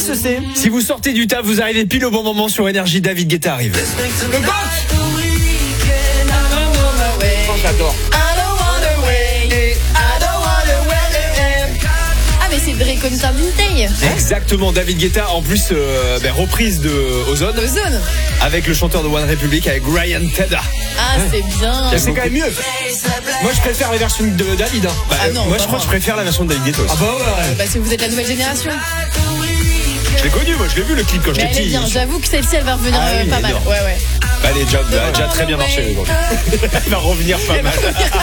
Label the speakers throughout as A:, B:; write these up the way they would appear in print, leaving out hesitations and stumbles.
A: c'est. Si vous sortez du taf, vous arrivez pile au bon moment sur Énergie, David Guetta arrive.
B: Le GOAT.
A: Oh, j'adore.
B: Ah mais c'est Drake comme ça Day.
A: Exactement, David Guetta en plus reprise de Ozone avec le chanteur de One Republic avec Ryan Tedder.
B: Ah c'est bien.
C: C'est quand même mieux. Moi je préfère la version de David.
A: Moi je crois que je préfère la version de David Guetta aussi.
C: Ah bah ouais.
B: Parce que vous êtes la nouvelle génération.
A: Je l'ai connu, moi je l'ai vu le clip quand j'étais
B: Mais elle est
A: petit.
B: bien, j'avoue que celle-ci elle va revenir pas mal. Ouais.
A: Elle est déjà très bien marché aujourd'hui. Elle va revenir pas mal.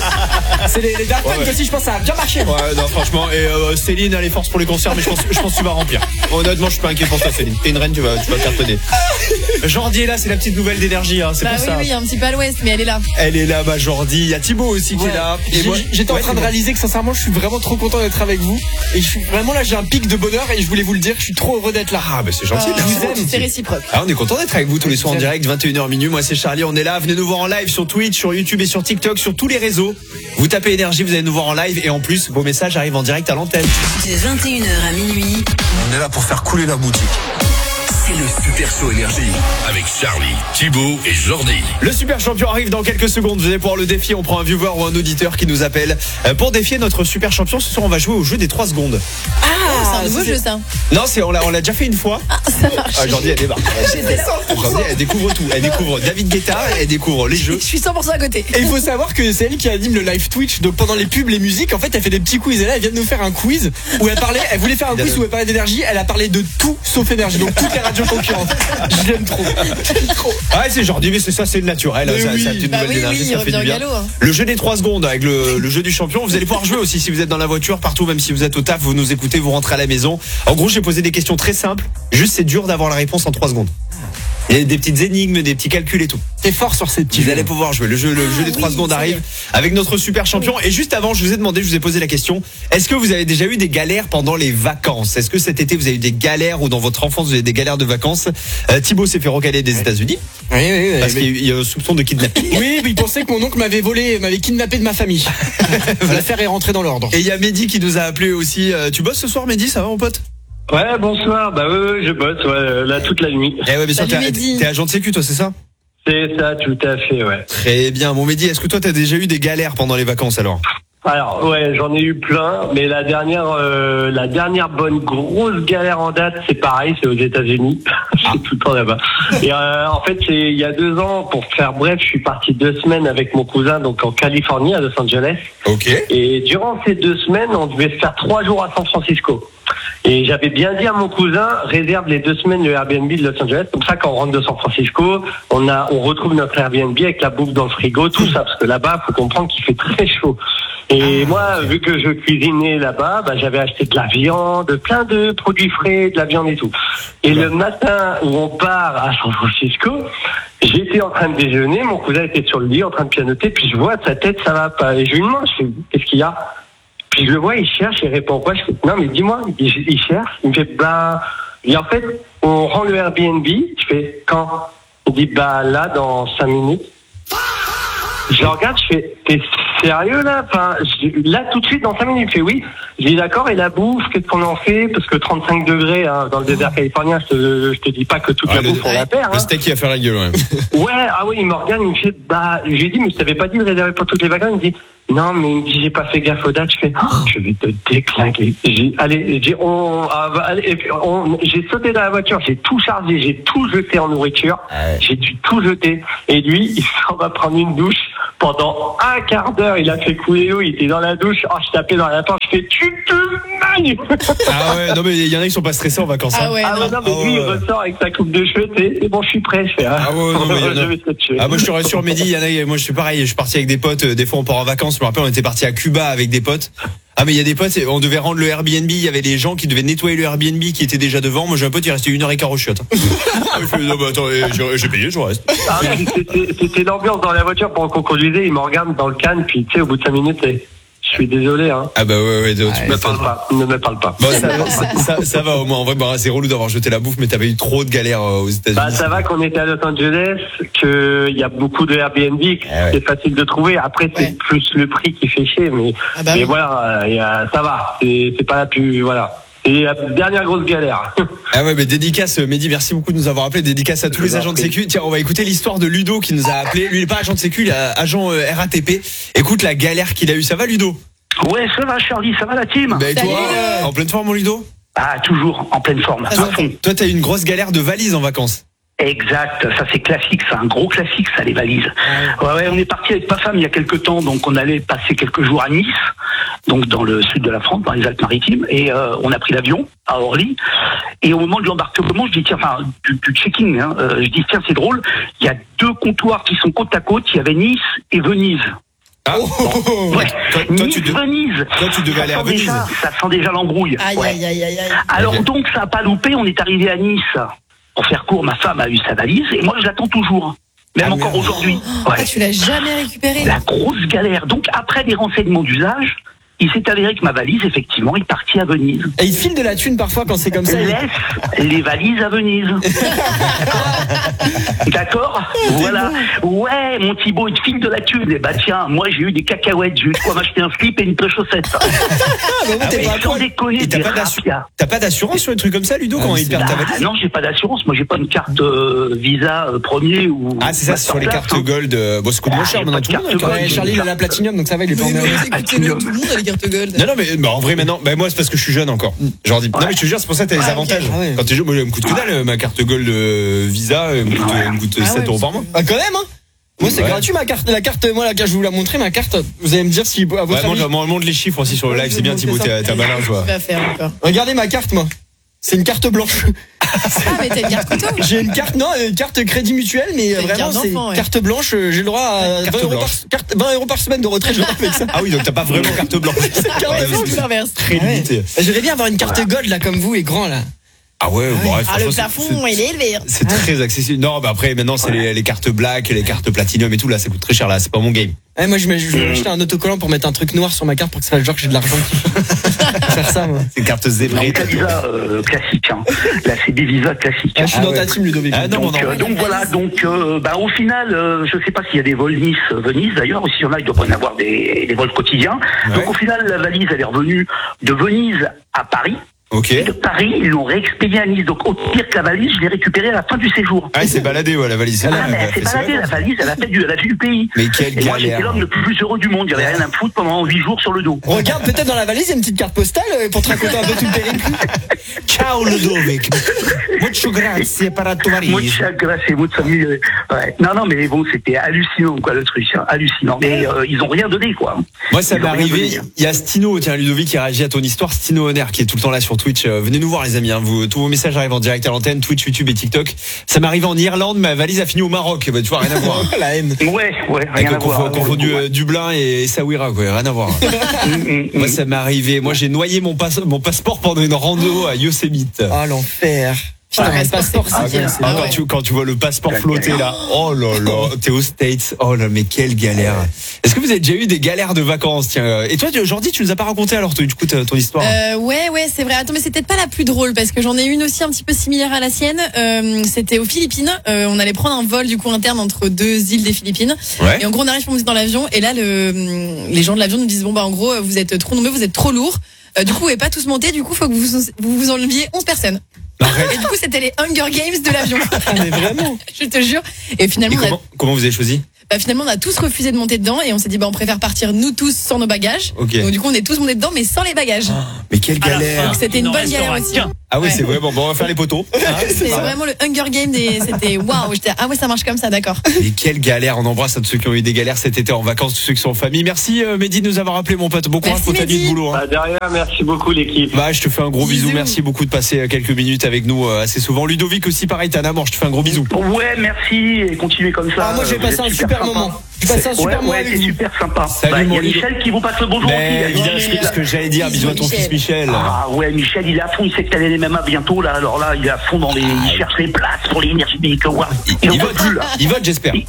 C: C'est les Daft Punk aussi, je pense que ça a bien marché.
A: Ouais, non, franchement. Et Céline a les forces pour les concerts, mais je pense que tu vas remplir. Honnêtement, je suis pas inquiet pour toi, Céline. T'es une reine, tu vas cartonner. Jordi est là, c'est la petite nouvelle d'énergie, hein, c'est pour ça.
B: Oui, un petit peu à l'ouest, mais elle est là.
A: Elle est là, Jordi. Il y a Thibaut aussi qui est là.
C: Et j'étais en train de réaliser que sincèrement, je suis vraiment trop content d'être avec vous. Et je suis vraiment là, j'ai un pic de bonheur et je voulais vous le dire, je suis trop heureux d'être là.
A: Ah, bah c'est gentil.
B: Je vous aime. C'est réciproque.
A: Ah, on est content d'être avec vous tous les soirs en direct, 21h minuit. Moi, c'est Charlie, on est là. Venez nous voir en live sur Twitch, sur YouTube et sur TikTok, sur tous les réseaux. Vous tapez Énergie, vous allez nous voir en live. Et en plus, vos messages arrivent en direct à l'antenne.
D: De 21h à minuit.
E: On est là pour faire couler la boutique.
F: C'est le Super Show Énergie avec Charlie, Thibaut et Jordi.
A: Le super champion arrive dans quelques secondes. Vous allez pouvoir le défier. On prend un viewer ou un auditeur qui nous appelle pour défier notre super champion. Ce soir, on va jouer au jeu des 3 secondes.
B: C'est un nouveau jeu ça.
A: Non, on l'a déjà fait une fois.
B: Ça marche.
A: Jordi, elle débarque. Jordi, elle découvre tout. Elle découvre David Guetta, elle découvre les jeux.
B: Je suis 100% à côté.
C: Et il faut savoir que c'est elle qui anime le live Twitch. Donc pendant les pubs, les musiques, en fait, elle fait des petits quiz. Et là, elle vient de nous faire un quiz où elle voulait faire un quiz où elle parlait d'énergie. Elle a parlé de tout sauf énergie. Donc toutes les radios concurrentes. Je l'aime trop.
A: Ah, c'est Jordi, mais c'est ça, c'est le naturel. Ça,
C: oui.
A: ça, petite nouvelle d'énergie, ça fait du bien.
B: Galop, hein.
A: Le jeu des 3 secondes avec le jeu du champion. Vous allez pouvoir jouer aussi si vous êtes dans la voiture, partout, même si vous êtes au taf, vous nous écoutez, vous rentrez à la maison. En gros, j'ai posé des questions très simples. Juste, c'est dur d'avoir la réponse en 3 secondes. Il y a des petites énigmes, des petits calculs et tout.
C: T'es fort sur cette petite.
A: Vous allez pouvoir jouer. Le jeu des 3 secondes arrive avec notre super champion. Et juste avant, je vous ai posé la question. Est-ce que vous avez déjà eu des galères pendant les vacances? Est-ce que cet été, vous avez eu des galères ou dans votre enfance, vous avez eu des galères de vacances? Thibaut s'est fait recaler des États-Unis.
C: Oui.
A: Parce qu'il y a un soupçon de kidnapping.
C: Oui, mais il pensait que mon oncle m'avait kidnappé de ma famille. L'affaire est rentrée dans l'ordre.
A: Et il y a Mehdi qui nous a appelé aussi. Tu bosses ce soir, Mehdi? Ça va, mon pote?
G: Ouais, bonsoir. Bah oui, je bosse, là, toute la nuit.
A: Eh ouais, bien sûr, t'es agent de sécu, toi, c'est ça?
G: C'est ça, tout à fait, ouais.
A: Très bien. Bon, Mehdi, est-ce que toi, t'as déjà eu des galères pendant les vacances, alors?
G: Alors, ouais, j'en ai eu plein, mais la dernière bonne grosse galère en date, c'est pareil, c'est aux États-Unis. C'est tout le temps là-bas. Et en fait, c'est il y a 2 ans, pour faire bref, je suis parti 2 semaines avec mon cousin, donc en Californie, à Los Angeles.
A: Ok.
G: Et durant ces 2 semaines, on devait se faire 3 jours à San Francisco. Et j'avais bien dit à mon cousin, réserve les 2 semaines le Airbnb de Los Angeles. Comme ça, quand on rentre de San Francisco, on retrouve notre Airbnb avec la bouffe dans le frigo, tout ça. Parce que là-bas, faut comprendre qu'il fait très chaud. Et moi, vu que je cuisinais là-bas, j'avais acheté de la viande, plein de produits frais, de la viande et tout. Et le matin où on part à San Francisco, j'étais en train de déjeuner, mon cousin était sur le lit en train de pianoter, puis je vois sa tête, ça va pas. Et je lui demande, qu'est-ce qu'il y a? Puis je le vois, il cherche, il répond quoi? Je fais, non mais dis-moi, il cherche. Il me fait, et en fait, on rend le Airbnb. Je fais, quand? Il dit, là, dans 5 minutes. Je le regarde, je fais, t'es sérieux là? Là tout de suite dans 5 minutes, il fait oui. Je dis d'accord, et la bouffe, qu'est-ce qu'on en fait? Parce que 35 degrés dans le désert californien, je te dis pas que toute la bouffe on la perd.
A: Le steak qui va faire la gueule, ouais.
G: Ouais, il me regarde, il me fait, je lui ai dit, mais je t'avais pas dit de réserver pour toutes les vacances. Il me dit, non, mais il me dit, j'ai pas fait gaffe aux dates. Je fais, je vais te déclinguer. J'ai sauté dans la voiture, j'ai tout chargé, j'ai tout jeté en nourriture, j'ai dû tout jeter. Et lui, il s'en va prendre une douche. Pendant un quart d'heure, il a fait couler l'eau, il était dans la douche. Je tapais dans la porte, je fais, tu te manges!
A: Ah ouais, non mais il y en a qui sont pas stressés en vacances.
B: Ah ouais,
G: non, mais lui, il ressort avec sa coupe de cheveux, c'est bon, je suis prêt, je fais.
A: Ah ouais, non, mais moi je te rassure, Mehdi, il y en a, moi je suis pareil, je suis parti avec des potes, des fois on part en vacances, je me rappelle, on était parti à Cuba avec des potes. Ah mais il y a des potes, on devait rendre le Airbnb, il y avait les gens qui devaient nettoyer le Airbnb qui était déjà devant. Moi j'ai un pote, il restait 1h15 au chiottes. Non bah attends, j'ai payé, je reste.
G: C'était l'ambiance dans la voiture pendant qu'on conduisait, il me regarde dans le canne, puis tu sais, au bout de 5 minutes, je suis désolé, hein.
A: Ah bah ouais, tu
G: ne me parle pas.
A: Bon, ça va au moins. En vrai, c'est relou d'avoir jeté la bouffe, mais t'avais eu trop de galères aux États-Unis.
G: Ça va qu'on était à Los Angeles, qu'il y a beaucoup de Airbnb, c'est facile de trouver. Après, c'est plus le prix qui fait chier, mais voilà, ça va. C'est pas la plus, voilà. C'est la dernière grosse galère.
A: Ah ouais, mais dédicace, Mehdi, merci beaucoup de nous avoir appelé. Dédicace à tous les agents de sécu. Tiens, on va écouter l'histoire de Ludo qui nous a appelé. Lui, il est pas agent de sécu, il est agent RATP. Écoute la galère qu'il a eue. Ça va, Ludo?
H: Ouais, ça va, Charlie, ça va la team?
A: Ben, toi, en pleine forme, mon Ludo?
H: Ah, toujours en pleine forme.
A: Toi, t'as eu une grosse galère de valise en vacances.
H: Exact, ça c'est classique, c'est un gros classique, ça, les valises. Ouais, on est parti avec ma femme il y a quelques temps, donc on allait passer quelques jours à Nice, donc dans le sud de la France, dans les Alpes-Maritimes, et on a pris l'avion à Orly, et au moment de l'embarquement, je dis tiens, enfin du checking, je dis tiens, c'est drôle, il y a 2 comptoirs qui sont côte à côte, il y avait Nice et Venise.
A: Ah,
H: ouais.
A: Venise.
H: Toi,
A: tu devais aller à Venise.
H: Ça sent déjà l'embrouille.
B: Aïe.
H: Alors donc, ça n'a pas loupé, on est arrivé à Nice. Pour faire court, ma femme a eu sa valise et moi je l'attends toujours, même encore aujourd'hui. Ouais.
B: Ah, tu l'as jamais récupérée?
H: La grosse galère. Donc après des renseignements d'usage, il s'est avéré que ma valise, effectivement, est partie à Venise.
C: Et il file de la thune parfois quand c'est comme ça.
H: Laisse les valises à Venise. D'accord? Voilà. Ouais, mon Thibaut, il te file de la thune. Et bah tiens, moi j'ai eu des cacahuètes, j'ai eu de quoi m'acheter un slip et une paire de chaussettes. Sans déconner,
A: t'as pas d'assurance sur un truc comme ça, Ludo, quand il perd ta valise?
H: Non, j'ai pas d'assurance. Moi, j'ai pas une carte Visa premier ou.
A: Ah, c'est ça, c'est sur les cartes Gold. Bon, ça coûte moins cher maintenant, tout le monde.
C: Ouais, Charlie, il a la Platinum, donc ça va, il est pas en
B: Écoutez-le, tout le monde a les cartes Gold.
A: Non, mais en vrai, maintenant, moi, c'est parce que je suis jeune encore. Genre, non, mais je te jure, c'est pour ça que t'as les avantages.
B: Okay.
A: Quand t'es jeune, moi, elle me coûte que dalle, ma carte Gold Visa, elle me coûte 7 euros par mois.
C: Ah, quand même, hein? Moi, c'est gratuit, ma carte. La carte, moi, je vais vous la montrer, ma carte. Vous allez me dire si, à votre avis.
A: Moi, montre les chiffres aussi sur le live, c'est bien, Thibaut, t'as malin, toi.
C: Regardez ma carte, moi. C'est une carte blanche.
B: Ah, mais t'as une carte couteau?
C: J'ai une carte, une carte crédit mutuel, mais vraiment, c'est carte blanche. J'ai le droit à 20 euros par semaine de retrait, je avec ça.
A: Ah oui, donc t'as pas vraiment carte blanche.
C: Très limité. J'aimerais bien avoir une carte Gold, là, comme vous, et grand, là.
A: Ah ouais, bref.
B: Ah, le plafond, il est élevé.
A: C'est très accessible. Non, bah après, maintenant, c'est les cartes black, les cartes platinum et tout, là, ça coûte très cher, là, c'est pas mon game.
C: Moi, je vais acheter un autocollant pour mettre un truc noir sur ma carte pour que ça fasse genre que j'ai de l'argent. Faire ça, moi.
A: C'est une carte zébrée.
H: C'est Visa classique, hein. Là, c'est des visas classiques.
C: Je suis dans ta team, Ludovic.
H: Donc voilà, au final, je sais pas s'il y a des vols Nice-Venise, d'ailleurs, aussi il y en a, il doit pas y en avoir des vols quotidiens. Ouais. Donc au final, la valise, elle est revenue de Venise à Paris.
A: Ok.
H: Et de Paris, ils l'ont réexpédié à Nice. Donc, au pire que la valise, je l'ai récupérée à la fin du séjour.
A: Ah, il s'est baladé, la valise.
H: Elle s'est baladée, la valise, elle a fait du pays.
A: Mais quelle galère.
H: Et moi, j'étais l'homme le plus heureux du monde. Il n'y avait rien à me foutre pendant 8 jours sur le dos.
C: Regarde, peut-être dans la valise, il y a une petite carte postale pour te raconter un peu tout le périple.
A: Ciao, Ludovic. Mucho grazie para tu valise.
H: Mucho grazie, mucho mieux. Ouais. Non, mais bon, c'était hallucinant, quoi, le truc. Hein. Hallucinant. Mais ils ont rien donné, quoi.
A: Moi, ça m'est arrivé. Il y a Stino, tiens, Ludovic, qui réagit à ton histoire. Stino Honner, qui est tout le temps là sur Twitch. Venez nous voir, les amis. Tous vos messages arrivent en direct à l'antenne, Twitch, YouTube et TikTok. Ça m'est arrivé en Irlande, ma valise a fini au Maroc. Bah, tu vois, rien à voir.
C: La haine.
H: Ouais, rien à voir.
A: Confondu Dublin et Essaouira, quoi. Rien à voir. Moi, ça m'est arrivé. Moi, j'ai noyé mon passeport pendant une rando à Yosemite.
C: Ah, l'enfer. Putain,
B: le passeport,
A: quand tu vois le passeport flotter là, oh là là, t'es aux States, oh là, mais quelle galère. Est-ce que vous avez déjà eu des galères de vacances, tiens? Et toi, Jordi, tu nous as pas raconté alors, du coup, ton histoire?
B: Ouais, c'est vrai. Attends, mais c'est peut-être pas la plus drôle parce que j'en ai une aussi un petit peu similaire à la sienne. C'était aux Philippines. On allait prendre un vol du coup interne entre 2 îles des Philippines. Ouais. Et en gros, on arrive pour monter dans l'avion et là, les gens de l'avion nous disent bon bah en gros, vous êtes trop nombreux, vous êtes trop lourds. Du coup, vous pouvez pas tous monter. Du coup, faut que vous enleviez 11 personnes. Et du coup, c'était les Hunger Games de l'avion.
C: Mais vraiment,
B: je te jure. Et finalement,
A: comment vous avez choisi?
B: Finalement, on a tous refusé de monter dedans et on s'est dit on préfère partir nous tous sans nos bagages. Okay. Donc du coup, on est tous montés dedans mais sans les bagages.
A: Mais quelle galère.
B: Donc c'était une bonne galère aussi.
A: Ah oui, c'est vrai. Bon, on va faire les poteaux.
B: C'est vraiment le Hunger Game c'était waouh. Ah ouais, ça marche comme ça, d'accord.
A: Mais quelle galère. On embrasse tous ceux qui ont eu des galères cet été en vacances, tous ceux qui sont en famille. Merci Mehdi de nous avoir appelé, mon pote. Bon courage pour ta nuit de boulot.
G: Derrière, merci beaucoup l'équipe.
A: Je te fais un gros bisou. Merci beaucoup de passer quelques minutes avec nous assez souvent. Ludovic aussi, pareil, t'es un amour. Je te fais un gros bisou.
H: Ouais, merci et continuez comme ça.
C: Moi, j'ai passé un super moment. C'est un super mois avec
H: vous. Super sympa.
A: Salut,
H: il y a Michel qui vous passe le bonjour aussi.
A: C'est ce que j'allais dire. Bisous à ton fils Michel.
H: Ah ouais, Michel, il est à fond. Il sait que t'as les MMA bientôt là. Alors là, il est à fond il cherche les places pour les Energy Music Awards.
A: Il vote, j'espère.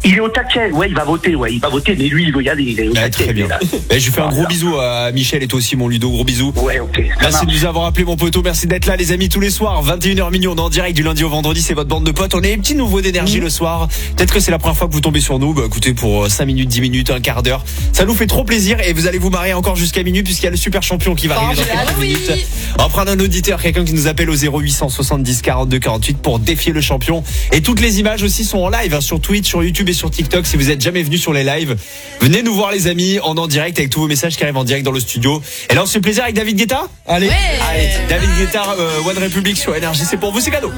H: Il est au taquet, ouais, il va voter, mais lui, il veut y aller, il est au taquet.
A: Très bien. Je lui fais un gros bisou à Michel et toi aussi, mon Ludo, gros bisou.
H: Ouais, ok.
A: Merci de nous avoir appelé, mon poteau, merci d'être là, les amis, tous les soirs, 21h minuit, on est en direct du lundi au vendredi, c'est votre bande de potes, on a des petits nouveaux d'énergie le soir, peut-être que c'est la première fois que vous tombez sur nous, écoutez, pour 5 minutes, 10 minutes, un quart d'heure, ça nous fait trop plaisir et vous allez vous marrer encore jusqu'à minuit puisqu'il y a le super champion qui va arriver dans quelques minutes. On va prendre un auditeur, quelqu'un qui nous appelle au 0800 70 42 48 pour défier le champion. Et toutes les images aussi sont en live, sur Twitch, sur YouTube et sur TikTok. Si vous êtes jamais venu sur les lives, venez nous voir les amis, en direct avec tous vos messages qui arrivent en direct dans le studio. Et là on se fait plaisir avec David Guetta. Allez, David Guetta, One Republic sur Énergie, c'est pour vous, c'est cadeau.